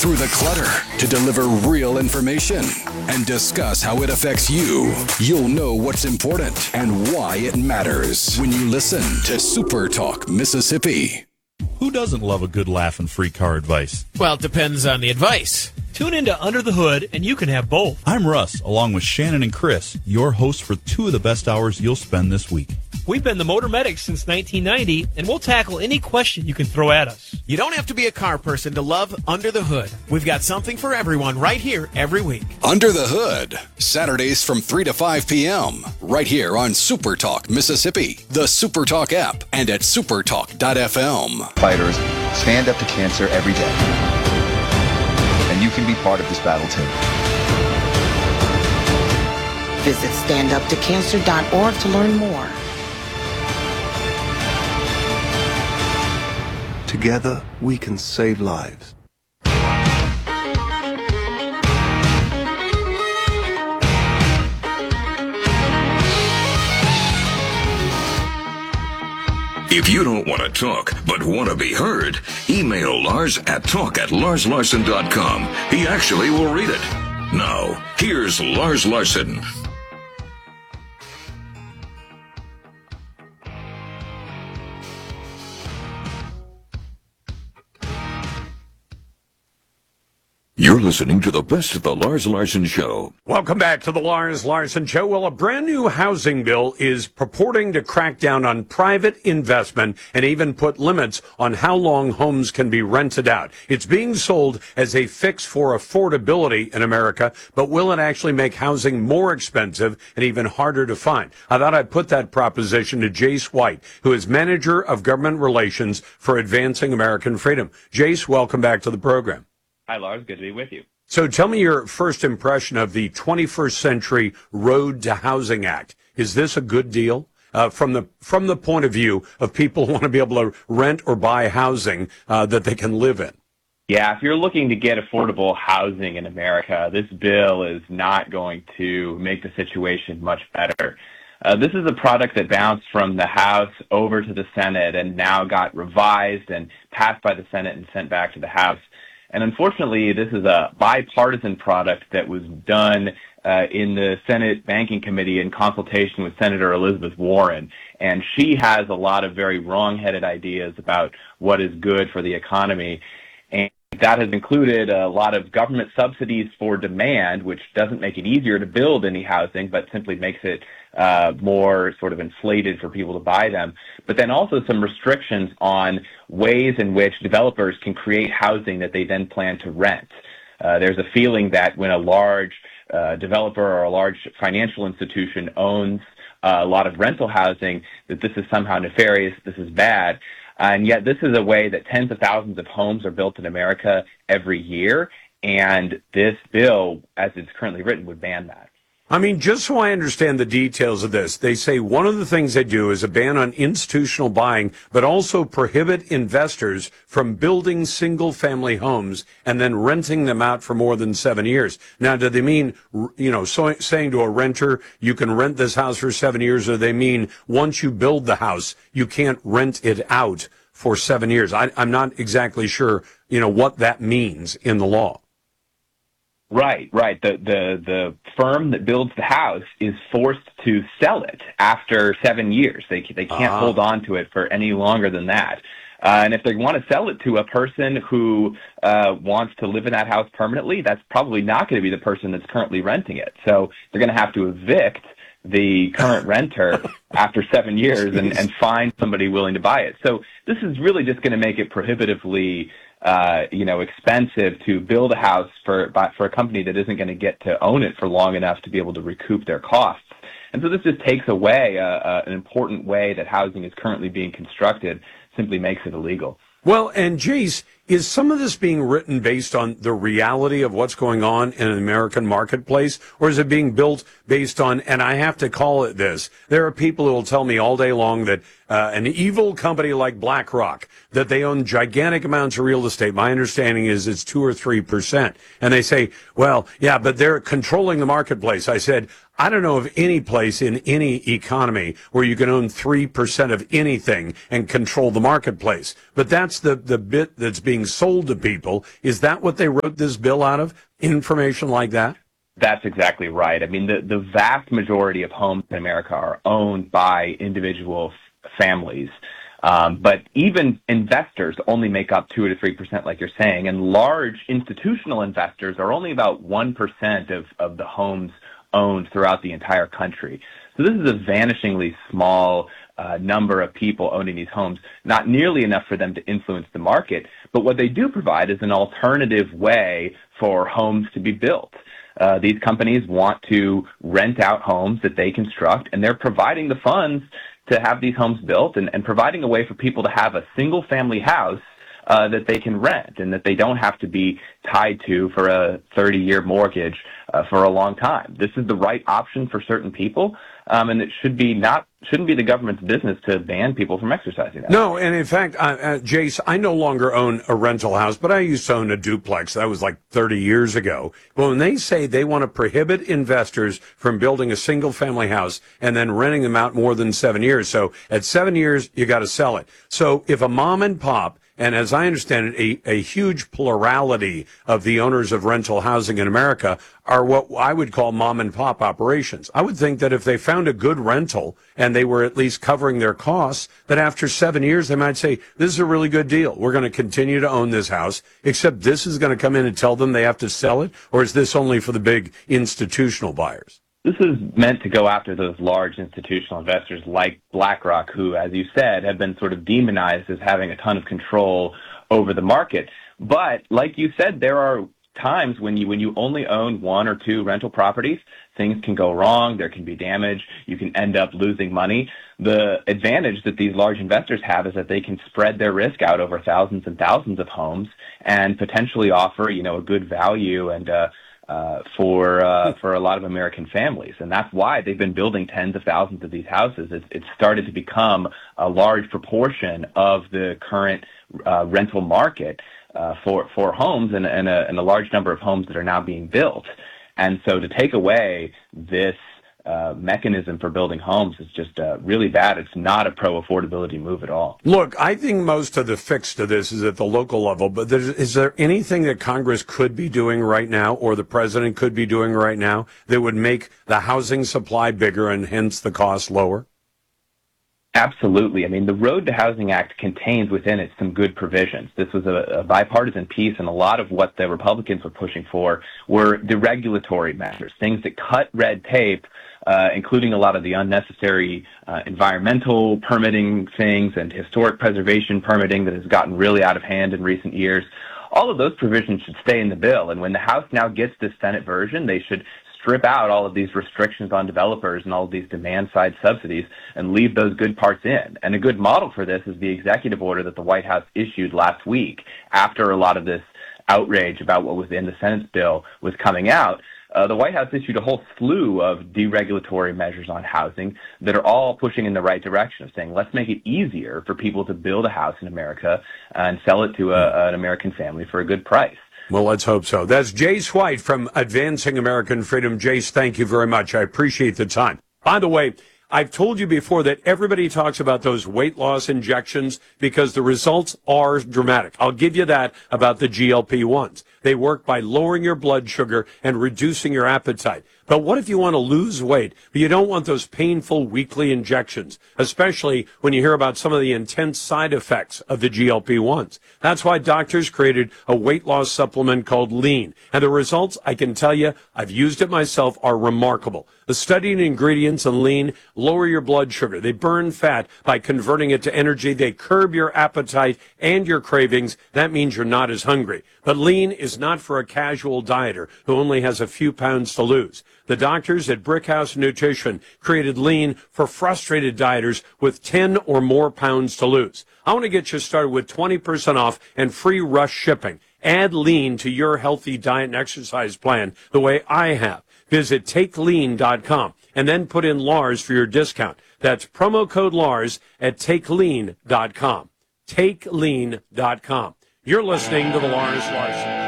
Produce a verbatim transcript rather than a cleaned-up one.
through the clutter to deliver real information and discuss how it affects you. You'll know what's important and why it matters when you listen to Super Talk Mississippi. Who doesn't love a good laugh and free car advice? Well, it depends on the advice. Tune into Under the Hood, and you can have both. I'm Russ, along with Shannon and Chris, your hosts for two of the best hours you'll spend this week. We've been the Motor Medics since nineteen ninety, and we'll tackle any question you can throw at us. You don't have to be a car person to love Under the Hood. We've got something for everyone right here every week. Under the Hood, Saturdays from three to five p.m., right here on Super Talk Mississippi, the Super Talk app, and at supertalk dot f m. Fighters stand up to cancer every day, and you can be part of this battle too. Visit stand up to cancer dot org to learn more. Together, we can save lives. If you don't want to talk, but want to be heard, email Lars at talk at lars larson dot com. He actually will read it. Now, here's Lars Larson. You're listening to the best of the Lars Larson Show. Welcome back to the Lars Larson Show. Well, a brand new housing bill is purporting to crack down on private investment and even put limits on how long homes can be rented out. It's being sold as a fix for affordability in America, but will it actually make housing more expensive and even harder to find? I thought I'd put that proposition to Jace White, who is Manager of Government Relations for Advancing American Freedom. Jace, welcome back to the program. Hi, Lars. Good to be with you. So tell me your first impression of the twenty-first Century Road to Housing Act. Is this a good deal uh, from the from the point of view of people who want to be able to rent or buy housing uh, that they can live in? Yeah, if you're looking to get affordable housing in America, this bill is not going to make the situation much better. Uh, this is a product that bounced from the House over to the Senate and now got revised and passed by the Senate and sent back to the House. And unfortunately, this is a bipartisan product that was done uh, in the Senate Banking Committee in consultation with Senator Elizabeth Warren. And she has a lot of very wrong-headed ideas about what is good for the economy. And that has included a lot of government subsidies for demand, which doesn't make it easier to build any housing, but simply makes it uh, more sort of inflated for people to buy them. But then also some restrictions on ways in which developers can create housing that they then plan to rent. Uh, there's a feeling that when a large uh, developer or a large financial institution owns uh, a lot of rental housing, that this is somehow nefarious, this is bad. And yet this is a way that tens of thousands of homes are built in America every year, and this bill, as it's currently written, would ban that. I mean, just so I understand the details of this, they say one of the things they do is a ban on institutional buying, but also prohibit investors from building single-family homes and then renting them out for more than seven years. Now, do they mean, you know, so, saying to a renter, you can rent this house for seven years, or they mean once you build the house, you can't rent it out for seven years? I, I'm not exactly sure, you know, what that means in the law. Right, right. The, the the firm that builds the house is forced to sell it after seven years. They they can't uh-huh. hold on to it for any longer than that. Uh, and if they want to sell it to a person who uh, wants to live in that house permanently, that's probably not going to be the person that's currently renting it. So they're going to have to evict the current renter after seven years and, and find somebody willing to buy it. So this is really just going to make it prohibitively Uh, you know, expensive to build a house for by, for a company that isn't going to get to own it for long enough to be able to recoup their costs. And so this just takes away uh, uh, an important way that housing is currently being constructed, simply makes it illegal. Well, and Jace, is some of this being written based on the reality of what's going on in an American marketplace, or is it being built based on, and I have to call it this, there are people who will tell me all day long that uh, an evil company like BlackRock, that they own gigantic amounts of real estate. My understanding is it's two or three percent. And they say, well, yeah, but they're controlling the marketplace. I said, I don't know of any place in any economy where you can own three percent of anything and control the marketplace. But that's the, the bit that's being sold to people. Is that what they wrote this bill out of? Information like that? That's exactly right. I mean, the, the vast majority of homes in America are owned by individual f- families. Um, but even investors only make up two to three percent, like you're saying, and large institutional investors are only about one percent of, of the homes owned throughout the entire country. So this is a vanishingly small uh, number of people owning these homes, not nearly enough for them to influence the market. But what they do provide is an alternative way for homes to be built. Uh, these companies want to rent out homes that they construct, and they're providing the funds to have these homes built and, and providing a way for people to have a single-family house uh, that they can rent and that they don't have to be tied to for a thirty-year mortgage uh, for a long time. This is the right option for certain people, um, and it should be not shouldn't be the government's business to ban people from exercising that. No, and in fact, uh, uh, Jace, I no longer own a rental house, but I used to own a duplex. That was like thirty years ago. But when they say they want to prohibit investors from building a single-family house and then renting them out more than seven years, so at seven years, you got to sell it. So if a mom and pop, and as I understand it, a, a huge plurality of the owners of rental housing in America are what I would call mom and pop operations. I would think that if they found a good rental and they were at least covering their costs, that after seven years they might say, this is a really good deal. We're going to continue to own this house, except this is going to come in and tell them they have to sell it, or is this only for the big institutional buyers? This is meant to go after those large institutional investors like BlackRock, who, as you said, have been sort of demonized as having a ton of control over the market. But like you said, there are times when you when you only own one or two rental properties, things can go wrong, there can be damage, you can end up losing money. The advantage that these large investors have is that they can spread their risk out over thousands and thousands of homes and potentially offer, you know, a good value and uh Uh, for uh, for a lot of American families. And that's why they've been building tens of thousands of these houses. It's, it's started to become a large proportion of the current uh, rental market uh, for, for homes and, and, a, and a large number of homes that are now being built. And so to take away this Uh, mechanism for building homes is just uh, really bad. It's not a pro-affordability move at all. Look, I think most of the fix to this is at the local level, but there's, is there anything that Congress could be doing right now or the president could be doing right now that would make the housing supply bigger and hence the cost lower? Absolutely. I mean, the Road to Housing Act contains within it some good provisions. This was a, a bipartisan piece, and a lot of what the Republicans were pushing for were deregulatory measures, things that cut red tape, uh, including a lot of the unnecessary uh, environmental permitting things and historic preservation permitting that has gotten really out of hand in recent years. All of those provisions should stay in the bill, and when the House now gets this Senate version, they should strip out all of these restrictions on developers and all of these demand-side subsidies and leave those good parts in. And a good model for this is the executive order that the White House issued last week after a lot of this outrage about what was in the Senate's bill was coming out. Uh, the White House issued a whole slew of deregulatory measures on housing that are all pushing in the right direction of saying, let's make it easier for people to build a house in America and sell it to a, an American family for a good price. Well, let's hope so. That's Jace White from Advancing American Freedom. Jace, thank you very much. I appreciate the time. By the way, I've told you before that everybody talks about those weight loss injections because the results are dramatic. I'll give you that about the G L P ones. They work by lowering your blood sugar and reducing your appetite. But what if you want to lose weight, but you don't want those painful weekly injections, especially when you hear about some of the intense side effects of the G L P ones? That's why doctors created a weight loss supplement called Lean. And the results, I can tell you, I've used it myself, are remarkable. The studied ingredients in Lean lower your blood sugar. They burn fat by converting it to energy. They curb your appetite and your cravings. That means you're not as hungry. But Lean is not for a casual dieter who only has a few pounds to lose. The doctors at Brickhouse Nutrition created Lean for frustrated dieters with ten or more pounds to lose. I want to get you started with twenty percent off and free rush shipping. Add Lean to your healthy diet and exercise plan the way I have. Visit take lean dot com and then put in Lars for your discount. That's promo code Lars at take lean dot com. take lean dot com. You're listening to the Lars Larson